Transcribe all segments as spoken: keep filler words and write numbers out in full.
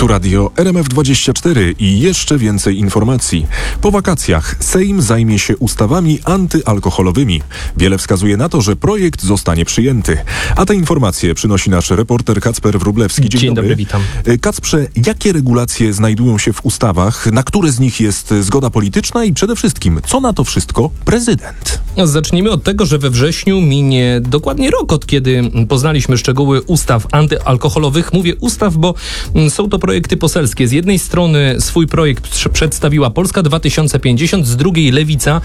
Tu radio R M F dwadzieścia cztery i jeszcze więcej informacji. Po wakacjach Sejm zajmie się ustawami antyalkoholowymi. Wiele wskazuje na to, że projekt zostanie przyjęty. A te informacje przynosi nasz reporter Kacper Wróblewski. Dzień, Dzień dobry. dobry, witam. Kacprze, jakie regulacje znajdują się w ustawach? Na które z nich jest zgoda polityczna i przede wszystkim, co na to wszystko prezydent? Zacznijmy od tego, że we wrześniu minie dokładnie rok, od kiedy poznaliśmy szczegóły ustaw antyalkoholowych. Mówię ustaw, bo są to projekty poselskie. Z jednej strony swój projekt przedstawiła Polska dwa tysiące pięćdziesiąt, z drugiej Lewica.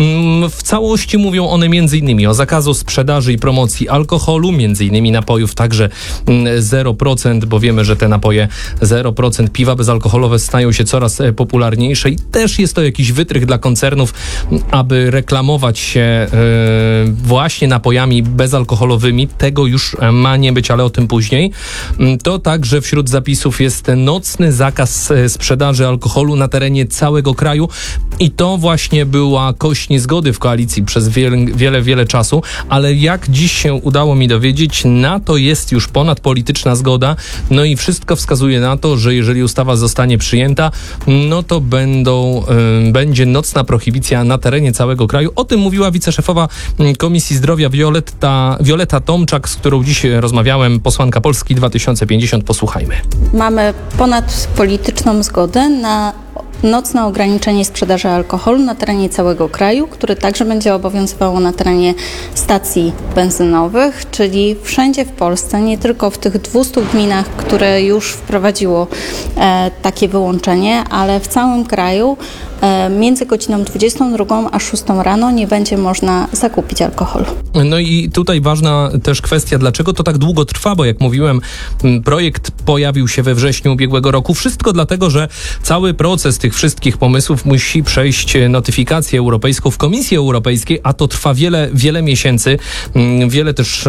W całości mówią one między innymi o zakazu sprzedaży i promocji alkoholu, między innymi napojów także zero procent, bo wiemy, że te napoje zero procent, piwa bezalkoholowe stają się coraz popularniejsze i też jest to jakiś wytrych dla koncernów, aby reklamować się yy, właśnie napojami bezalkoholowymi. Tego już ma nie być, ale o tym później. To także wśród zapisów jest nocny zakaz sprzedaży alkoholu na terenie całego kraju i to właśnie była kość niezgody w koalicji przez wiele, wiele, wiele czasu, ale jak dziś się udało mi dowiedzieć, na to jest już ponadpolityczna zgoda, no i wszystko wskazuje na to, że jeżeli ustawa zostanie przyjęta, no to będą, y, będzie nocna prohibicja na terenie całego kraju. O tym mówiła wiceszefowa Komisji Zdrowia Wioletta, Wioletta Tomczak, z którą dziś rozmawiałem, posłanka Polski dwa tysiące pięćdziesiąt. Posłuchajmy. Mamy ponadpolityczną zgodę na nocne ograniczenie sprzedaży alkoholu na terenie całego kraju, który także będzie obowiązywało na terenie stacji benzynowych, czyli wszędzie w Polsce, nie tylko w tych dwustu gminach, które już wprowadziło e, takie wyłączenie, ale w całym kraju e, między godziną dwudziestą drugą a szóstą rano nie będzie można zakupić alkoholu. No i tutaj ważna też kwestia, dlaczego to tak długo trwa, bo jak mówiłem, projekt pojawił się we wrześniu ubiegłego roku. Wszystko dlatego, że cały proces tych wszystkich pomysłów musi przejść notyfikację europejską w Komisji Europejskiej, a to trwa wiele, wiele miesięcy. Wiele też,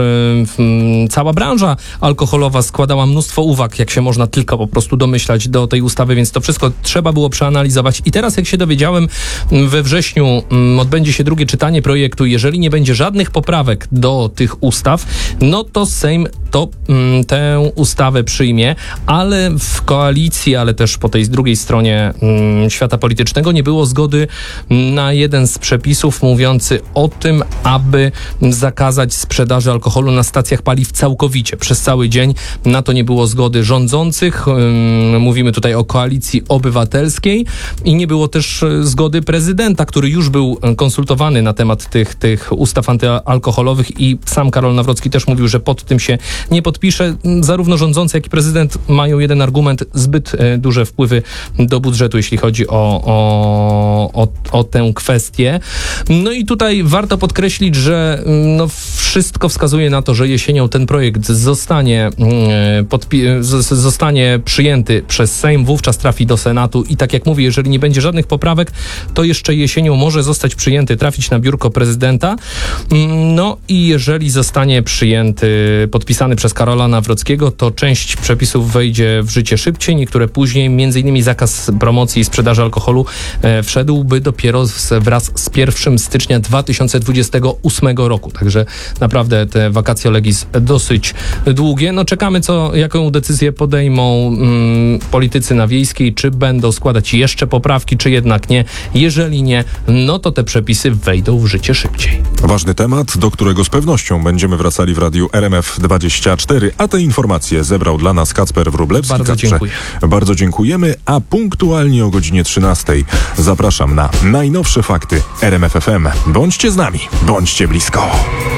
cała branża alkoholowa składała mnóstwo uwag, jak się można tylko po prostu domyślać do tej ustawy, więc to wszystko trzeba było przeanalizować. I teraz, jak się dowiedziałem, we wrześniu odbędzie się drugie czytanie projektu. Jeżeli nie będzie żadnych poprawek do tych ustaw, no to Sejm to m, tę ustawę przyjmie, ale w koalicji, ale też po tej drugiej stronie m, świata politycznego nie było zgody na jeden z przepisów mówiący o tym, aby zakazać sprzedaży alkoholu na stacjach paliw całkowicie, przez cały dzień. Na to nie było zgody rządzących. Ym, mówimy tutaj o Koalicji Obywatelskiej i nie było też zgody prezydenta, który już był konsultowany na temat tych, tych ustaw antyalkoholowych i sam Karol Nawrocki też mówił, że pod tym się nie podpisze. Zarówno rządzący, jak i prezydent mają jeden argument: zbyt e, duże wpływy do budżetu, jeśli chodzi o, o, o, o tę kwestię. No i tutaj warto podkreślić, że no, wszystko wskazuje na to, że jesienią ten projekt zostanie, e, podpi- z, zostanie przyjęty przez Sejm, wówczas trafi do Senatu i tak jak mówię, jeżeli nie będzie żadnych poprawek, to jeszcze jesienią może zostać przyjęty, trafić na biurko prezydenta. No i jeżeli zostanie przyjęty, podpisany przez Karola Nawrockiego, to część przepisów wejdzie w życie szybciej, niektóre później. Między innymi zakaz promocji i sprzedaży alkoholu e, wszedłby dopiero z, wraz z pierwszego stycznia dwa tysiące dwudziestego ósmego roku. Także naprawdę te vacatio legis dosyć długie. No czekamy, co, jaką decyzję podejmą mm, politycy na Wiejskiej, czy będą składać jeszcze poprawki, czy jednak nie. Jeżeli nie, no to te przepisy wejdą w życie szybciej. Ważny temat, do którego z pewnością będziemy wracali w radiu R M F dwadzieścia cztery, a te informacje zebrał dla nas Kacper Wróblewski. Bardzo Kacprze, dziękuję. Bardzo dziękujemy, a punktualnie o godzinie trzynastej zapraszam na najnowsze fakty R M F F M. Bądźcie z nami, bądźcie blisko.